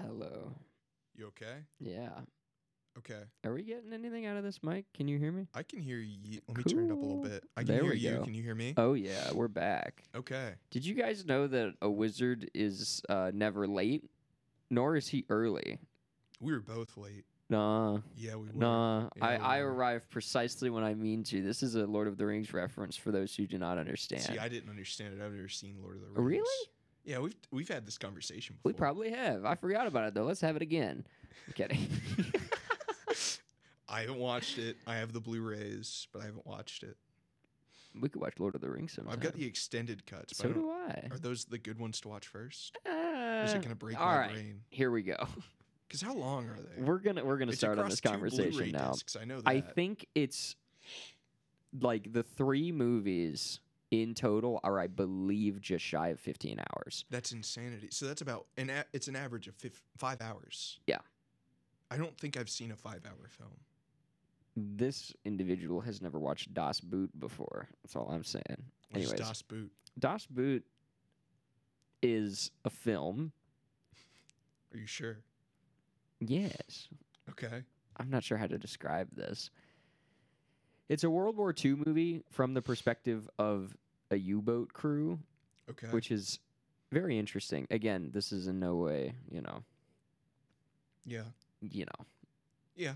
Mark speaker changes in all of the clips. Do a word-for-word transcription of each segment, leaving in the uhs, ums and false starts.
Speaker 1: Hello.
Speaker 2: You okay?
Speaker 1: Yeah.
Speaker 2: Okay.
Speaker 1: Are we getting anything out of this mic? Can you hear me?
Speaker 2: I can hear you. Let me turn it up a little
Speaker 1: Cool.
Speaker 2: bit. I can
Speaker 1: There
Speaker 2: hear
Speaker 1: we
Speaker 2: you.
Speaker 1: go.
Speaker 2: Can you hear me?
Speaker 1: Oh, yeah. We're back.
Speaker 2: Okay.
Speaker 1: Did you guys know that a wizard is uh, never late, nor is he early?
Speaker 2: We were both late.
Speaker 1: Nah.
Speaker 2: Yeah, we were.
Speaker 1: Nah.
Speaker 2: Yeah,
Speaker 1: I,
Speaker 2: we
Speaker 1: I
Speaker 2: were.
Speaker 1: arrived precisely when I mean to. This is a Lord of the Rings reference for those who do not understand.
Speaker 2: See, I didn't understand it. I've never seen Lord of the Rings.
Speaker 1: Really?
Speaker 2: Yeah, we've we've had this conversation before.
Speaker 1: We probably have. I forgot about it, though. Let's have it again. I'm kidding.
Speaker 2: I haven't watched it. I have the Blu-rays, but I haven't watched it.
Speaker 1: We could watch Lord of the Rings sometime.
Speaker 2: I've got the extended cuts. But
Speaker 1: So
Speaker 2: I don't-
Speaker 1: do I.
Speaker 2: Are those the good ones to watch first?
Speaker 1: Uh,
Speaker 2: Or is it gonna break
Speaker 1: all
Speaker 2: my
Speaker 1: right.
Speaker 2: brain?
Speaker 1: Here we go.
Speaker 2: Because how long are they?
Speaker 1: We're gonna we're gonna
Speaker 2: It's
Speaker 1: start on
Speaker 2: across
Speaker 1: this
Speaker 2: two
Speaker 1: conversation
Speaker 2: Blu-ray
Speaker 1: now.
Speaker 2: discs, I know that.
Speaker 1: I think it's like the three movies in total are, I believe, just shy of fifteen hours.
Speaker 2: That's insanity. So that's about an. A- it's an average of fif- five hours.
Speaker 1: Yeah.
Speaker 2: I don't think I've seen a five-hour film.
Speaker 1: This individual has never watched Das Boot before. That's all I'm saying.
Speaker 2: What is
Speaker 1: Anyways,
Speaker 2: Das Boot?
Speaker 1: Das Boot is a film.
Speaker 2: Are you sure?
Speaker 1: Yes.
Speaker 2: Okay.
Speaker 1: I'm not sure how to describe this. It's a World War Two movie from the perspective of a U-boat crew,
Speaker 2: Okay.
Speaker 1: which is very interesting. Again, this is in no way, you know,
Speaker 2: Yeah.
Speaker 1: you know.
Speaker 2: Yeah.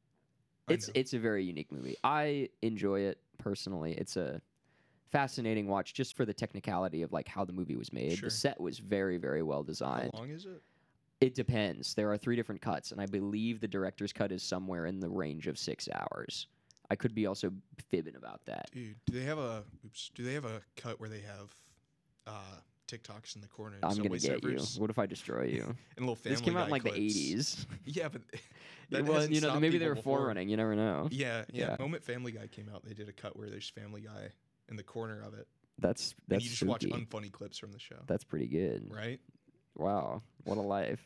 Speaker 2: I
Speaker 1: It's
Speaker 2: know.
Speaker 1: it's a very unique movie. I enjoy it personally. It's a fascinating watch just for the technicality of like how the movie was made.
Speaker 2: Sure.
Speaker 1: The set was very very well
Speaker 2: How
Speaker 1: designed.
Speaker 2: long is it?
Speaker 1: It depends. There are three different cuts, and I believe the director's cut is somewhere in the range of six hours. I could be also fibbing about that.
Speaker 2: Dude, do they have a oops, do they have a cut where they have uh TikToks in the corner? and
Speaker 1: I'm gonna
Speaker 2: Subway
Speaker 1: get you.
Speaker 2: Surfers
Speaker 1: What if I destroy you?
Speaker 2: And little family
Speaker 1: This came out
Speaker 2: Guy
Speaker 1: in like the
Speaker 2: clips?
Speaker 1: eighties.
Speaker 2: Yeah, but that
Speaker 1: Well,
Speaker 2: hasn't
Speaker 1: you know,
Speaker 2: stopped
Speaker 1: maybe they
Speaker 2: people
Speaker 1: were
Speaker 2: before.
Speaker 1: forerunning. You never know.
Speaker 2: Yeah, yeah.
Speaker 1: Yeah.
Speaker 2: The moment Family Guy came out, they did a cut where there's Family Guy in the corner of it.
Speaker 1: That's
Speaker 2: And
Speaker 1: that's
Speaker 2: you just
Speaker 1: spooky.
Speaker 2: watch unfunny clips from the show.
Speaker 1: That's pretty good.
Speaker 2: Right?
Speaker 1: Wow, what a life.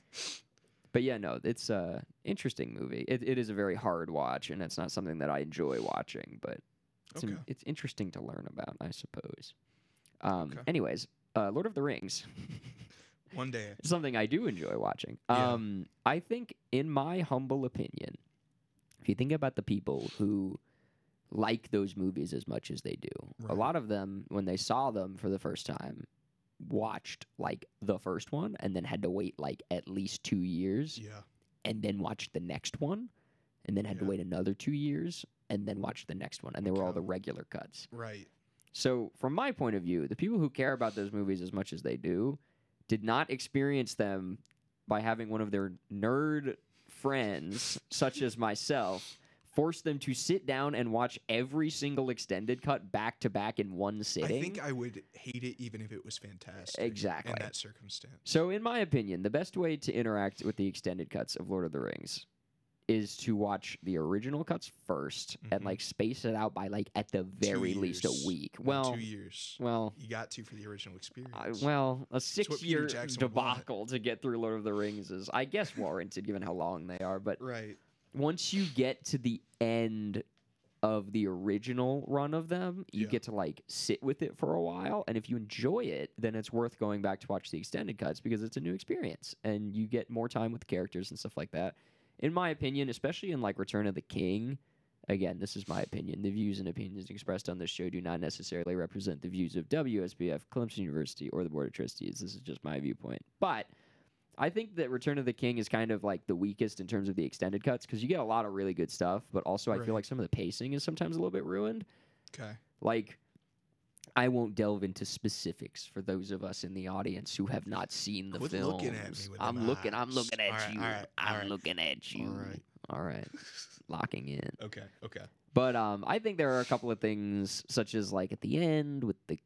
Speaker 1: But yeah, no, it's a interesting movie. It it is a very hard watch, and it's not something that I enjoy watching, but it's
Speaker 2: Okay.
Speaker 1: in- it's interesting to learn about, I suppose. Um,
Speaker 2: Okay.
Speaker 1: Anyways, uh, Lord of the Rings,
Speaker 2: One day.
Speaker 1: something I do enjoy watching.
Speaker 2: Yeah.
Speaker 1: Um, I think, in my humble opinion, if you think about the people who like those movies as much as they do, a
Speaker 2: Right.
Speaker 1: lot of them, when they saw them for the first time, watched like the first one and then had to wait like at least two years
Speaker 2: Yeah.
Speaker 1: and then watched the next one and then had to
Speaker 2: Yeah.
Speaker 1: wait another two years and then watch the next one. And they were all
Speaker 2: Okay.
Speaker 1: the regular cuts.
Speaker 2: Right.
Speaker 1: So, from my point of view, the people who care about those movies as much as they do did not experience them by having one of their nerd friends, such as myself, force them to sit down and watch every single extended cut back to back in one sitting.
Speaker 2: I think I would hate it even if it was fantastic.
Speaker 1: Exactly.
Speaker 2: In that circumstance.
Speaker 1: So, in my opinion, the best way to interact with the extended cuts of Lord of the Rings is to watch the original cuts 1st and
Speaker 2: Mhm.
Speaker 1: like space it out by like at the very least
Speaker 2: years.
Speaker 1: a week.
Speaker 2: No,
Speaker 1: Well,
Speaker 2: two years.
Speaker 1: well,
Speaker 2: You got to for the original experience.
Speaker 1: uh, well, a
Speaker 2: what Peter
Speaker 1: six-year
Speaker 2: Jackson would want.
Speaker 1: debacle to get through Lord of the Rings is, I guess, warranted given how long they are. But
Speaker 2: right.
Speaker 1: once you get to the end of the original run of them, you
Speaker 2: Yeah.
Speaker 1: get to like sit with it for a while, and if you enjoy it, then it's worth going back to watch the extended cuts because it's a new experience and you get more time with the characters and stuff like that. In my opinion, especially in like Return of the King, again, this is my opinion. The views and opinions expressed on this show do not necessarily represent the views of W S B F, Clemson University, or the Board of Trustees. This is just my viewpoint. But I think that Return of the King is kind of like the weakest in terms of the extended cuts because you get a lot of really good stuff, but also I
Speaker 2: Right.
Speaker 1: feel like some of the pacing is sometimes a little bit ruined.
Speaker 2: Okay.
Speaker 1: Like, I won't delve into specifics for those of us in the audience who have not seen the
Speaker 2: Quit
Speaker 1: films.
Speaker 2: looking at me with
Speaker 1: I'm
Speaker 2: them
Speaker 1: looking. I'm
Speaker 2: eyes.
Speaker 1: looking at
Speaker 2: All right,
Speaker 1: you.
Speaker 2: all right,
Speaker 1: I'm
Speaker 2: all right.
Speaker 1: looking at you.
Speaker 2: All right.
Speaker 1: All right. Locking in.
Speaker 2: Okay. Okay.
Speaker 1: But um, I think there are a couple of things, such as like at the end with the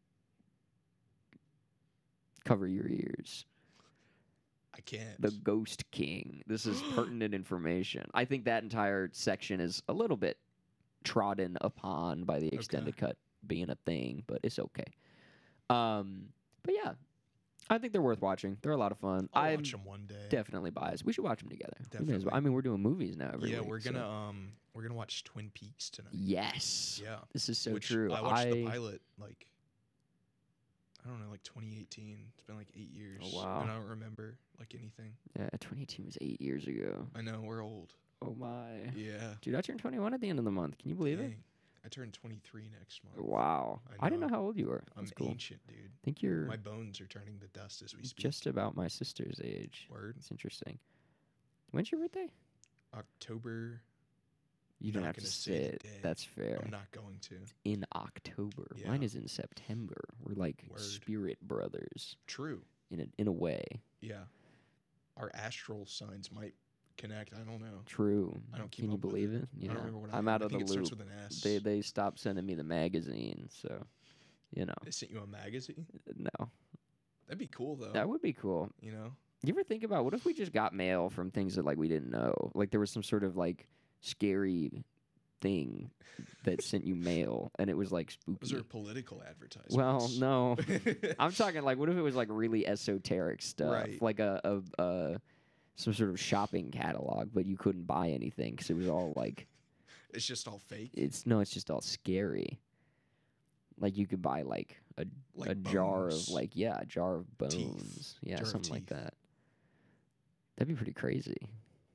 Speaker 1: cover your ears,
Speaker 2: I can't.
Speaker 1: the Ghost King. This is pertinent information. I think that entire section is a little bit trodden upon by the extended cut being a thing, but it's okay. Um, but yeah, I think they're worth watching. They're a lot of fun.
Speaker 2: I'll
Speaker 1: I'm
Speaker 2: watch them one day.
Speaker 1: definitely biased. We should watch them together. We may as
Speaker 2: Definitely.
Speaker 1: well. I mean, we're doing movies now every
Speaker 2: yeah,
Speaker 1: week.
Speaker 2: we're
Speaker 1: so-
Speaker 2: gonna um we're gonna watch Twin Peaks tonight.
Speaker 1: Yes.
Speaker 2: Yeah.
Speaker 1: This is so
Speaker 2: Which
Speaker 1: true.
Speaker 2: I watched the pilot like I don't know, like twenty eighteen. It's been like eight years.
Speaker 1: Oh, wow.
Speaker 2: And I don't remember like anything.
Speaker 1: Yeah, twenty eighteen was eight years ago.
Speaker 2: I know, we're old.
Speaker 1: Oh my.
Speaker 2: Yeah.
Speaker 1: Dude, I turned twenty-one at the end of the month. Can you believe it?
Speaker 2: Dang. I turned twenty-three next month.
Speaker 1: Wow.
Speaker 2: I
Speaker 1: I, didn't
Speaker 2: know.
Speaker 1: know how old you were.
Speaker 2: I'm
Speaker 1: That's cool.
Speaker 2: ancient, dude.
Speaker 1: I think you're
Speaker 2: My bones are turning to dust as we speak.
Speaker 1: just about my sister's age.
Speaker 2: Word.
Speaker 1: It's interesting. When's your birthday?
Speaker 2: October.
Speaker 1: You don't
Speaker 2: Not
Speaker 1: have to
Speaker 2: gonna
Speaker 1: say
Speaker 2: say the
Speaker 1: it.
Speaker 2: day.
Speaker 1: That's fair.
Speaker 2: I'm not going to.
Speaker 1: In October. Mine
Speaker 2: Yeah.
Speaker 1: is in September. We're like
Speaker 2: Word.
Speaker 1: spirit brothers
Speaker 2: True.
Speaker 1: in a in a way.
Speaker 2: Yeah. Our astral signs might connect. I don't know.
Speaker 1: True.
Speaker 2: I don't keep
Speaker 1: Can you
Speaker 2: up with
Speaker 1: believe
Speaker 2: it.
Speaker 1: it? Yeah.
Speaker 2: I don't remember what I
Speaker 1: I'm
Speaker 2: am.
Speaker 1: out
Speaker 2: I
Speaker 1: of the
Speaker 2: think it starts
Speaker 1: loop.
Speaker 2: with an S.
Speaker 1: They they stopped sending me the magazine, so you know.
Speaker 2: They sent you a magazine?
Speaker 1: No.
Speaker 2: That'd be cool though.
Speaker 1: That would be cool.
Speaker 2: you know?
Speaker 1: You ever think about what if we just got mail from things that like we didn't know? Like there was some sort of like scary thing that sent you mail and it was like spooky.
Speaker 2: Those are political advertisements.
Speaker 1: Well, no. I'm talking like what if it was like really esoteric stuff,
Speaker 2: Right.
Speaker 1: like a, a, a some sort of shopping catalog, but you couldn't buy anything because it was all like
Speaker 2: It's just all fake.
Speaker 1: it's no, it's just all scary. Like you could buy like a
Speaker 2: Like
Speaker 1: a jar of
Speaker 2: bones.
Speaker 1: like yeah, a jar of bones,
Speaker 2: Teeth.
Speaker 1: yeah,
Speaker 2: Jar of
Speaker 1: something like
Speaker 2: teeth.
Speaker 1: that. That'd be pretty crazy.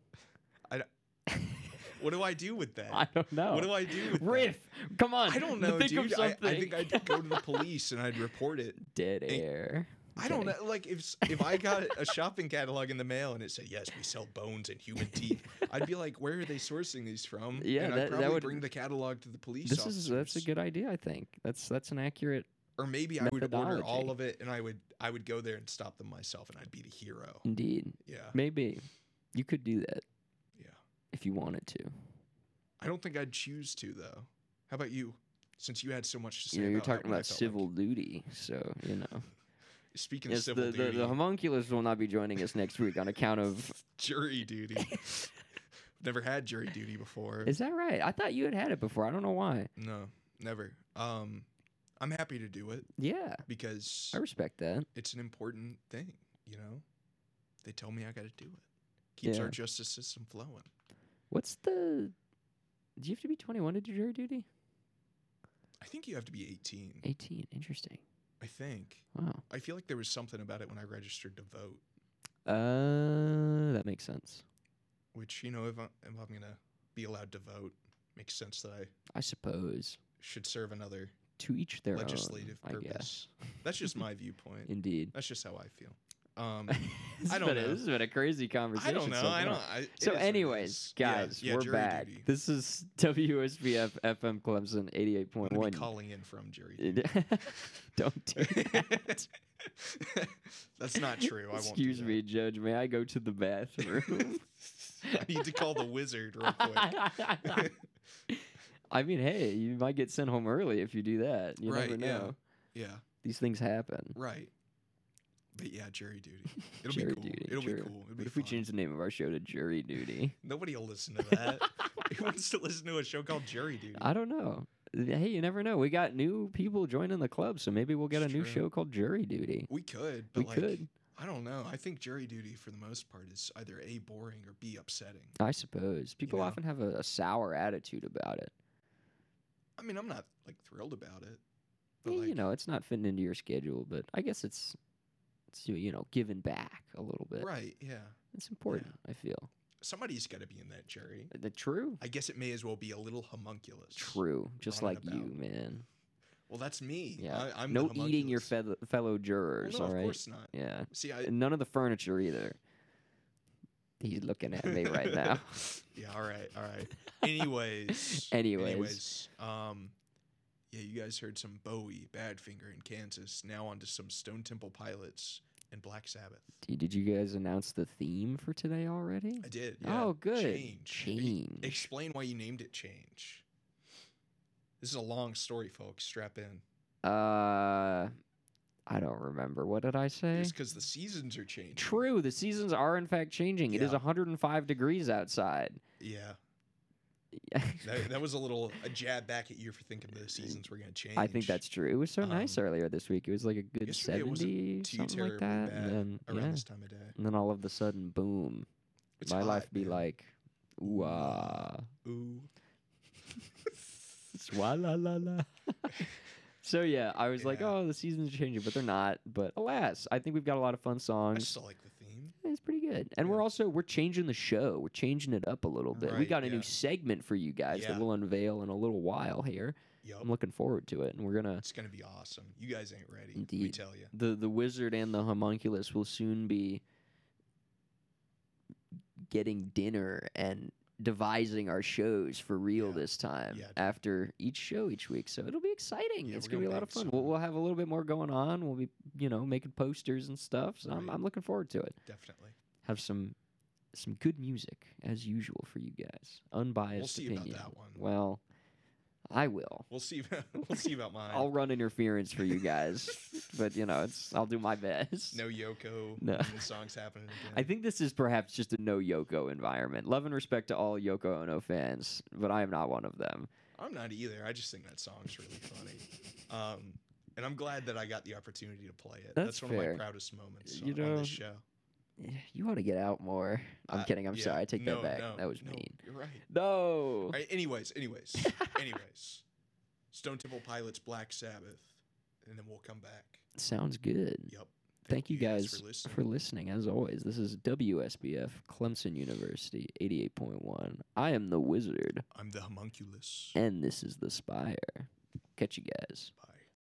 Speaker 2: What do I do with that?
Speaker 1: I don't know.
Speaker 2: What do I do with
Speaker 1: Riff, come on.
Speaker 2: that? I don't know,
Speaker 1: think
Speaker 2: dude.
Speaker 1: Of
Speaker 2: I,
Speaker 1: something.
Speaker 2: I think I'd go to the police and I'd report it.
Speaker 1: Dead
Speaker 2: Hey,
Speaker 1: air.
Speaker 2: I don't
Speaker 1: Okay.
Speaker 2: know. Like if s- if I got a shopping catalog in the mail and it said yes, we sell bones and human teeth, I'd be like, where are they sourcing these from?
Speaker 1: Yeah,
Speaker 2: and
Speaker 1: that-
Speaker 2: I'd
Speaker 1: that
Speaker 2: probably
Speaker 1: would-
Speaker 2: bring the catalog to the police
Speaker 1: This
Speaker 2: officers.
Speaker 1: is that's a good idea. I think that's that's an accurate.
Speaker 2: Or maybe I would order
Speaker 1: methodology.
Speaker 2: all of it and I would I would go there and stop them myself and I'd be the hero.
Speaker 1: Indeed,
Speaker 2: Yeah,
Speaker 1: maybe you could do that
Speaker 2: yeah.
Speaker 1: if you wanted to.
Speaker 2: I don't think I'd choose to though. How about you? Since you had so much to say
Speaker 1: You know, you're
Speaker 2: about that
Speaker 1: talking
Speaker 2: one, I
Speaker 1: about
Speaker 2: felt
Speaker 1: civil
Speaker 2: like-
Speaker 1: duty, so you know.
Speaker 2: Speaking
Speaker 1: Yes,
Speaker 2: of civil
Speaker 1: the, the,
Speaker 2: duty,
Speaker 1: the homunculus will not be joining us next week on account of.
Speaker 2: jury duty. Never had jury duty before.
Speaker 1: Is that right? I thought you had had it before. I don't know why.
Speaker 2: No, never. Um, I'm happy to do it
Speaker 1: Yeah,
Speaker 2: because
Speaker 1: I respect that.
Speaker 2: it's an important thing. You know, they tell me I got to do it. Keeps our
Speaker 1: Yeah.
Speaker 2: justice system flowing.
Speaker 1: What's the? Do you have to be twenty-one to do jury duty?
Speaker 2: I think you have to be eighteen.
Speaker 1: eighteen. Interesting.
Speaker 2: I think.
Speaker 1: Wow.
Speaker 2: I feel like there was something about it when I registered to vote,
Speaker 1: Uh, that makes sense.
Speaker 2: which you know, if, I, if I'm gonna be allowed to vote, makes sense that I
Speaker 1: I suppose.
Speaker 2: should serve another
Speaker 1: To each their
Speaker 2: legislative
Speaker 1: own, I guess.
Speaker 2: purpose. That's just my viewpoint.
Speaker 1: Indeed.
Speaker 2: That's just how I feel. Um,
Speaker 1: This
Speaker 2: I
Speaker 1: has
Speaker 2: don't
Speaker 1: been a-
Speaker 2: know.
Speaker 1: This has been a crazy
Speaker 2: I
Speaker 1: conversation.
Speaker 2: don't know.
Speaker 1: so
Speaker 2: I
Speaker 1: far.
Speaker 2: don't. I, it
Speaker 1: So,
Speaker 2: is what it
Speaker 1: anyways,
Speaker 2: is. Yeah,
Speaker 1: guys,
Speaker 2: yeah,
Speaker 1: we're
Speaker 2: jury
Speaker 1: back.
Speaker 2: duty.
Speaker 1: This is W S B F F M Clemson eighty-eight
Speaker 2: I'm
Speaker 1: point
Speaker 2: gonna
Speaker 1: one.
Speaker 2: be calling in from jury duty.
Speaker 1: Don't do that.
Speaker 2: That's not true. I won't. do
Speaker 1: Excuse
Speaker 2: that.
Speaker 1: me, Judge. May I go to the bathroom?
Speaker 2: I need to call the wizard real quick.
Speaker 1: I mean, hey, you might get sent home early if you do that. You
Speaker 2: Right,
Speaker 1: never
Speaker 2: yeah.
Speaker 1: know.
Speaker 2: Yeah,
Speaker 1: These things happen.
Speaker 2: right. But yeah, jury duty. It'll
Speaker 1: Jury
Speaker 2: be cool.
Speaker 1: duty.
Speaker 2: It'll
Speaker 1: true.
Speaker 2: be cool. It'll be
Speaker 1: What if we
Speaker 2: fun.
Speaker 1: change the name of our show to Jury Duty?
Speaker 2: Nobody will listen to that. Who wants to listen to a show called Jury Duty?
Speaker 1: I don't know. Hey, you never know. We got new people joining the club, so maybe we'll get
Speaker 2: It's
Speaker 1: a new
Speaker 2: true.
Speaker 1: show called Jury Duty.
Speaker 2: We could, but
Speaker 1: We
Speaker 2: like,
Speaker 1: could.
Speaker 2: I don't know. I think jury duty, for the most part, is either A, boring, or B, upsetting.
Speaker 1: I suppose. People
Speaker 2: know?
Speaker 1: often have a, a sour attitude about it.
Speaker 2: I mean, I'm not like thrilled about it. But
Speaker 1: Yeah,
Speaker 2: like,
Speaker 1: you know, it's not fitting into your schedule, but I guess it's, it's you know, giving back a little bit.
Speaker 2: right? Yeah.
Speaker 1: It's important, I feel.
Speaker 2: Somebody's got to be in that jury.
Speaker 1: The true?
Speaker 2: I guess it may as well be a little homunculus.
Speaker 1: True. Just
Speaker 2: running
Speaker 1: like you,
Speaker 2: about.
Speaker 1: man.
Speaker 2: Well, that's me.
Speaker 1: Yeah.
Speaker 2: I, I'm the
Speaker 1: no eating your
Speaker 2: homunculus.
Speaker 1: fe- fellow
Speaker 2: Well,
Speaker 1: jurors,
Speaker 2: no,
Speaker 1: all
Speaker 2: of
Speaker 1: right?
Speaker 2: course not.
Speaker 1: Yeah.
Speaker 2: See, I.
Speaker 1: And none of the furniture either. He's looking at me right now.
Speaker 2: Yeah. All right. All right. Anyways.
Speaker 1: Anyways.
Speaker 2: Anyways. Um. Yeah, you guys heard some Bowie, Badfinger in Kansas. Now on to some Stone Temple Pilots and Black Sabbath.
Speaker 1: D- Did you guys announce the theme for today already?
Speaker 2: I did. Yeah.
Speaker 1: Oh, good.
Speaker 2: Change.
Speaker 1: Change.
Speaker 2: E- explain why you named it Change. This is a long story, folks. Strap in.
Speaker 1: Uh, I don't remember. What did I say?
Speaker 2: It's because the seasons are changing.
Speaker 1: True. The seasons are in fact changing. It is
Speaker 2: Yeah.
Speaker 1: one hundred five degrees outside.
Speaker 2: Yeah. That, that was a little a jab back at you for thinking the seasons were going to change.
Speaker 1: I think that's true. It was so nice
Speaker 2: Um,
Speaker 1: earlier this week. It was like a good
Speaker 2: yesterday it wasn't
Speaker 1: seventy,
Speaker 2: too
Speaker 1: something like
Speaker 2: terribly
Speaker 1: that.
Speaker 2: bad
Speaker 1: And then,
Speaker 2: around
Speaker 1: yeah.
Speaker 2: this time of day.
Speaker 1: And then all of a sudden, boom.
Speaker 2: It's
Speaker 1: My
Speaker 2: hot,
Speaker 1: life be
Speaker 2: man.
Speaker 1: like, ooh ah.
Speaker 2: Ooh.
Speaker 1: Swala la la. So yeah, I was like,
Speaker 2: Yeah.
Speaker 1: oh, the seasons are changing, but they're not. But alas, I think we've got a lot of fun
Speaker 2: I
Speaker 1: songs.
Speaker 2: still like the theme.
Speaker 1: It's pretty good, and
Speaker 2: Yeah.
Speaker 1: we're also we're changing the show. We're changing it up a little bit. We
Speaker 2: Right,
Speaker 1: got a
Speaker 2: yeah.
Speaker 1: new segment for you guys
Speaker 2: Yeah.
Speaker 1: that we'll unveil in a little while here.
Speaker 2: Yup.
Speaker 1: I'm looking forward to it, and we're gonna
Speaker 2: It's gonna be awesome. You guys ain't ready. We
Speaker 1: Indeed.
Speaker 2: tell you.
Speaker 1: the the wizard and the homunculus will soon be getting dinner and devising our shows for real
Speaker 2: Yeah.
Speaker 1: this time
Speaker 2: Yeah, dude.
Speaker 1: after each show each week. So it'll be exciting.
Speaker 2: Yeah,
Speaker 1: it's
Speaker 2: we're
Speaker 1: gonna be a
Speaker 2: gonna
Speaker 1: lot of
Speaker 2: make
Speaker 1: fun.
Speaker 2: some-
Speaker 1: We'll, we'll have a little bit more going on. We'll be you know making posters and stuff. So I'm
Speaker 2: Right.
Speaker 1: I'm looking forward to it.
Speaker 2: Definitely.
Speaker 1: Have some some good music as usual for you guys. Unbiased
Speaker 2: We'll see
Speaker 1: opinion.
Speaker 2: about that one.
Speaker 1: Well, I will.
Speaker 2: We'll see. We'll see about mine.
Speaker 1: I'll run interference for you guys, but you know, it's I'll do my best.
Speaker 2: No Yoko.
Speaker 1: No.
Speaker 2: and songs happening again.
Speaker 1: I think this is perhaps just a no Yoko environment. Love and respect to all Yoko Ono fans, but I am not one of them.
Speaker 2: I'm not either. I just think that song's really funny. Um, and I'm glad that I got the opportunity to play it.
Speaker 1: That's
Speaker 2: one of
Speaker 1: fair.
Speaker 2: my proudest moments
Speaker 1: You
Speaker 2: on, on
Speaker 1: know,
Speaker 2: this show.
Speaker 1: Eh, You ought to get out more. I'm
Speaker 2: Uh,
Speaker 1: kidding. I'm
Speaker 2: yeah.
Speaker 1: sorry. I take
Speaker 2: No,
Speaker 1: that back.
Speaker 2: no,
Speaker 1: that was
Speaker 2: no,
Speaker 1: mean.
Speaker 2: You're right.
Speaker 1: No.
Speaker 2: All right. Anyways, anyways, anyways. Stone Temple Pilots, Black Sabbath, and then we'll come back.
Speaker 1: Sounds good.
Speaker 2: Yep.
Speaker 1: Thank, you guys,
Speaker 2: for listening.
Speaker 1: for listening. As always, this is W S B F Clemson University eighty-eight point one. I am the wizard,
Speaker 2: I'm the homunculus.
Speaker 1: and this is the spire. Catch you guys.
Speaker 2: Bye.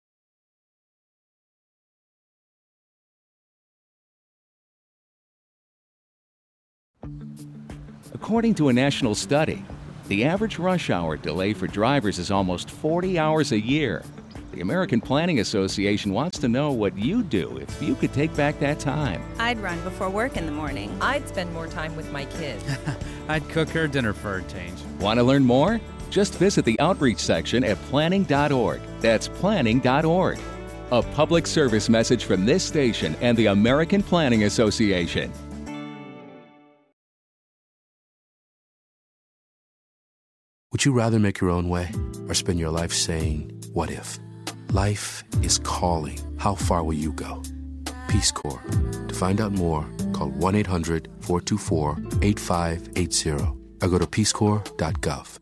Speaker 3: According to a national study, the average rush hour delay for drivers is almost forty hours a year. The American Planning Association wants to know what you'd do if you could take back that time.
Speaker 4: I'd run before work in the morning.
Speaker 5: I'd spend more time with my kids.
Speaker 6: I'd cook her dinner for a change.
Speaker 3: Want to learn more? Just visit the outreach section at planning dot org. That's planning dot org. A public service message from this station and the American Planning Association.
Speaker 7: Would you rather make your own way or spend your life saying, what if? Life is calling. How far will you go? Peace Corps. To find out more, call one eight hundred four two four eight five eight zero or go to peace corps dot gov.